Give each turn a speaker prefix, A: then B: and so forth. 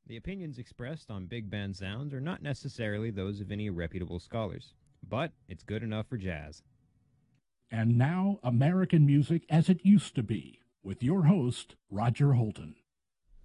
A: The opinions expressed on Big Band Sounds are not necessarily those of any reputable scholars, but it's good enough for jazz.
B: And now, American music as it used to be, with your host, Roger Holton.